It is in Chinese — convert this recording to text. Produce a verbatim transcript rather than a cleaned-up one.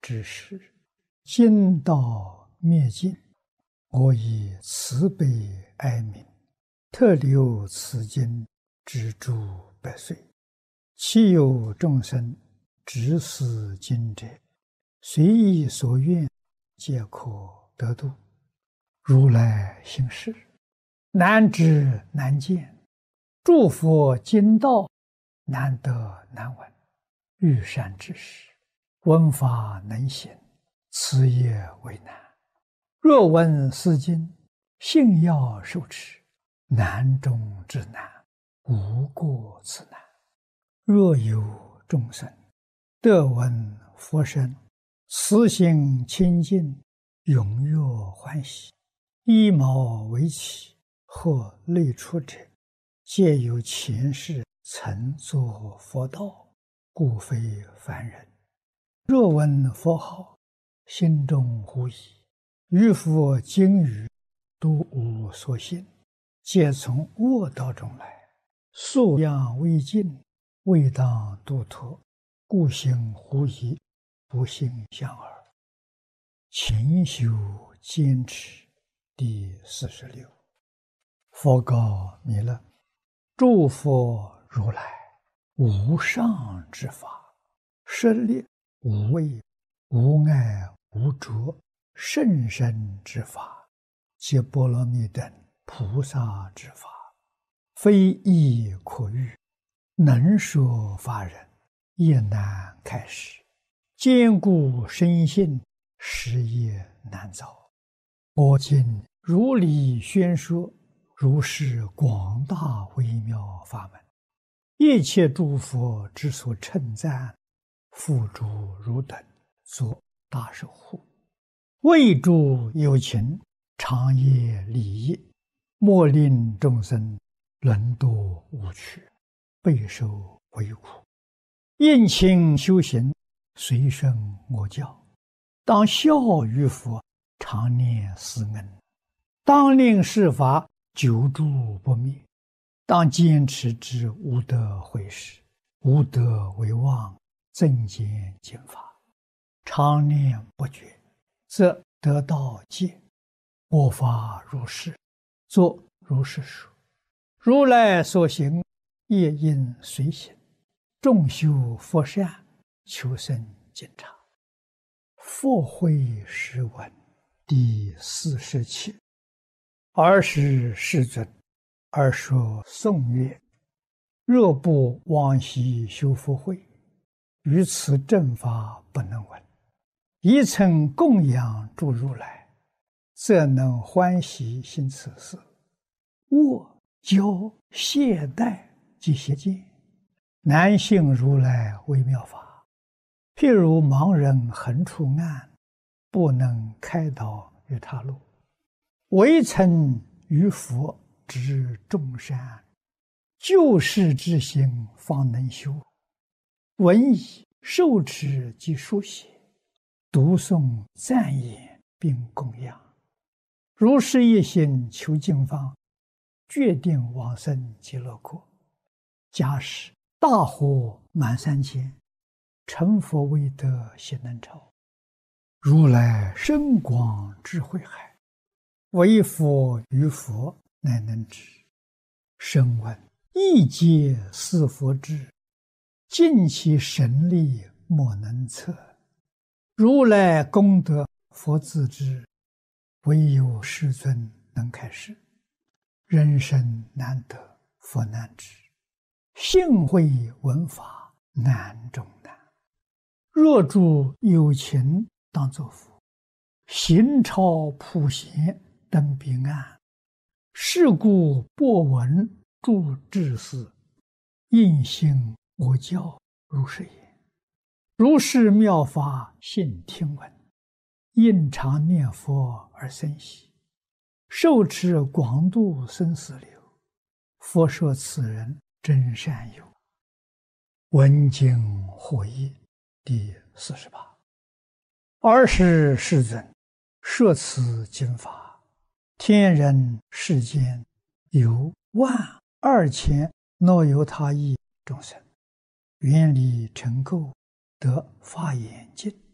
之时，今道灭尽，我以慈悲哀悯，特留此经之诸百岁。其有众生执此经者，随意所愿，皆可得度。如来行事，难知难见，诸佛经道，难得难闻。欲善知识，闻法能行，此也为难。若闻是经，信要受持，难中之难，无过此难。若有众生得闻佛声，慈心清净，踊跃欢喜，依毛为起，或类出者，皆有前世曾作佛道，故非凡人。若闻佛号，心中狐疑，于佛经语都无所信，皆从恶道中来，素养未尽，未当度脱，故行狐疑，不信相耳。勤修坚持。第四十六。佛告弥勒：诸佛如来无上之法，舍利无畏无碍无着甚深之法，皆波罗蜜等菩萨之法，非易可喻，能说法人也难开示，坚固深信，实业难遭。我今如理宣说，如是广大微妙法门，一切诸佛之所称赞，付诸汝等作大守护，为诸有情，长夜利益，莫令众生沦堕无趣，备受为苦。殷勤修行，随顺我教，当效于佛，常念思恩，当令世法久住不灭，当坚持之无德毁事，无德为妄，增减经法，常念不绝，则得道戒。我法如是，作如是说。如来所行，业应随行，众修佛善，求生净察。佛慧诗文第四十七。尔时世尊，尔说颂曰：若不往昔修福慧，于此正法不能闻。一曾供养诸如来，则能欢喜行此事。我教懈怠及邪见，难信如来微妙法。譬如盲人横出暗，不能开导于他路，唯曾于佛知众善，救世之心方能修。闻已受持及书写，读诵赞言并供养，如是一心求经方，决定往生极乐国。假使大火满三千，成佛未得悉能超。如来深广智慧海，唯佛于佛乃能知。声闻亦皆似佛智，尽其神力莫能测。如来功德佛自知，唯有世尊能开示。人生难得佛难知，信会闻法难中难。若诸有情当作佛，行超普贤登彼岸。是故播闻诸智士，应信我教如是言。如是妙法信听闻，应常念佛而生喜，受持广度生死流。佛说此人真善友。闻经获益第四十八。尔时世尊，摄此经法，天人世间有万二千若由他亿众生，愿力成垢，得法眼净，